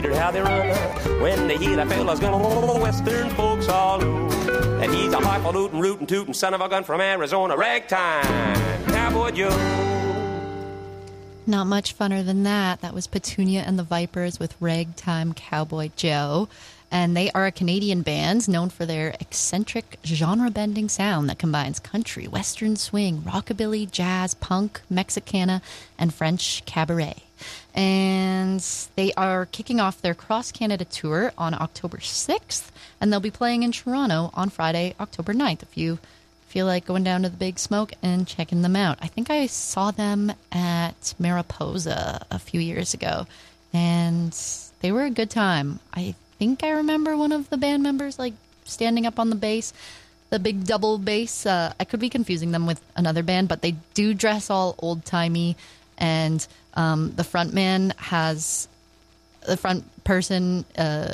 Peter, how they run. When they hear that fella's gonna Western folks all know that he's a highfalutin, rootin' tootin' son of a gun from Arizona. Ragtime Cowboy Joe. Not much funner than that. That was Petunia and the Vipers with Ragtime Cowboy Joe. And they are a Canadian band known for their eccentric, genre-bending sound that combines country, western swing, rockabilly, jazz, punk, Mexicana, and French cabaret. And they are kicking off their cross-Canada tour on October 6th, and they'll be playing in Toronto on Friday, October 9th, if you feel like going down to the Big Smoke and checking them out. I think I saw them at Mariposa a few years ago, and they were a good time. I think I remember one of the band members like standing up on the bass, the big double bass. I could be confusing them with another band, but they do dress all old-timey, and the front person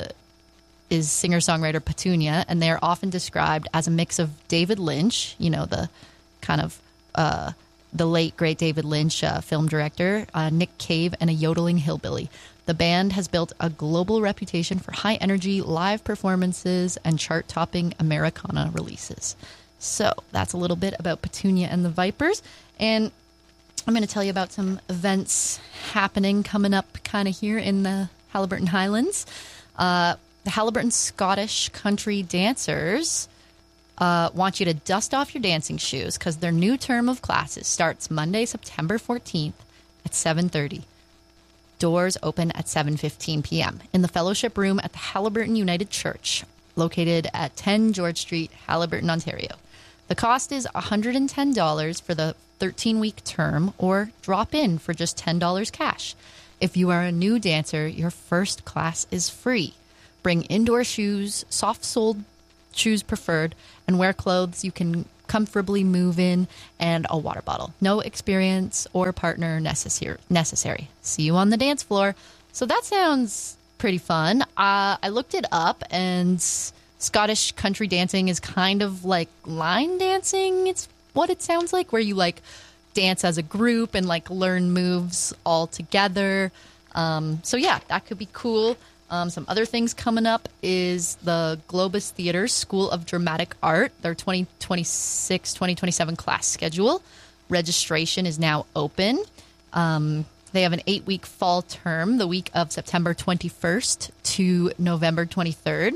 is singer-songwriter Petunia, and they're often described as a mix of David Lynch, you know, the kind of the late great David Lynch film director, Nick Cave, and a yodeling hillbilly. The band has built a global reputation for high-energy live performances and chart-topping Americana releases. So that's a little bit about Petunia and the Vipers. And I'm going to tell you about some events happening coming up kind of here in the Haliburton Highlands. The Haliburton Scottish Country Dancers want you to dust off your dancing shoes because their new term of classes starts Monday, September 14th at 7:30. Doors open at 7:15 p.m. in the fellowship room at the Haliburton United Church, located at 10 George Street, Haliburton, Ontario. The cost is $110 for the 13-week term, or drop in for just $10 cash. If you are a new dancer, your first class is free. Bring indoor shoes, soft-soled shoes preferred, and wear clothes you can comfortably move in, and a water bottle. No experience or partner necessary. See you on the dance floor. So that sounds pretty fun. I looked it up, and Scottish country dancing is kind of like line dancing. It's what it sounds like, where you like dance as a group and like learn moves all together. So yeah, that could be cool. Some other things coming up is the Globus Theatre School of Dramatic Art, their 2026-2027 class schedule. Registration is now open. They have an 8-week fall term, the week of September 21st to November 23rd.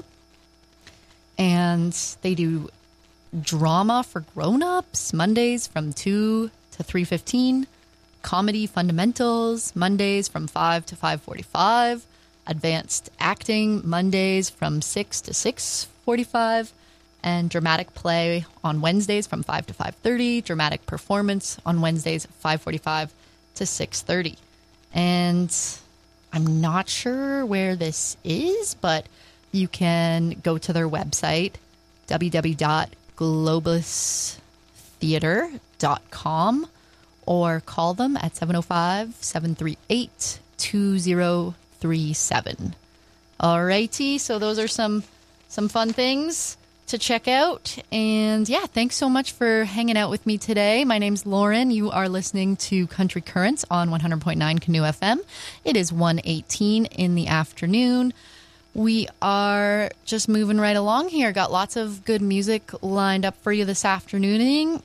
And they do drama for grown-ups, Mondays from 2 to 3:15. Comedy fundamentals, Mondays from 5 to 5:45. Advanced acting, Mondays from 6 to 6:45. And dramatic play on Wednesdays from 5 to 5:30. Dramatic performance on Wednesdays 5:45 to 6:30. And I'm not sure where this is, but you can go to their website, www.globustheater.com, or call them at 705-738-2037. Alrighty, so those are some fun things to check out. And yeah, thanks so much for hanging out with me today. My name's Lauren. You are listening to Country Currents on 100.9 Canoe FM. It is 1:18 in the afternoon. We are just moving right along here. Got lots of good music lined up for you this afternoon,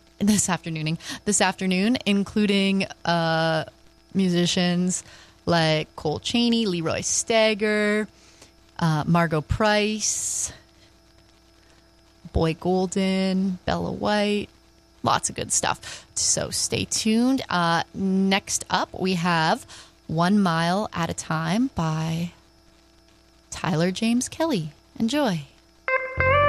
including musicians like Cole Chaney, Leroy Stagger, Margot Price, Boy Golden, Bella White, lots of good stuff. So stay tuned. Next up, we have 1 Mile at a Time by Tyler James Kelly. Enjoy.